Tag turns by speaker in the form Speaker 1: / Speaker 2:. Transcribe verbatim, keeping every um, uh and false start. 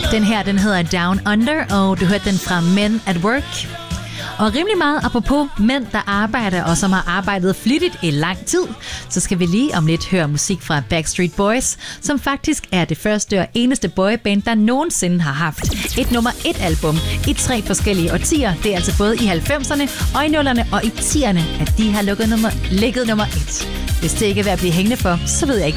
Speaker 1: Den her, den hedder Down Under, og du hørte den fra Men at Work. Og rimelig meget apropos mænd, der arbejder og som har arbejdet flittigt i lang tid, så skal vi lige om lidt høre musik fra Backstreet Boys, som faktisk er det første og eneste boyband, der nogensinde har haft et nummer et album i tre forskellige årtier. Det er altså både i halvfemserne og i nullerne og i tierne, at de har lukket nummer, ligget nummer et. Hvis det ikke er ved at blive hængende for, så ved jeg ikke,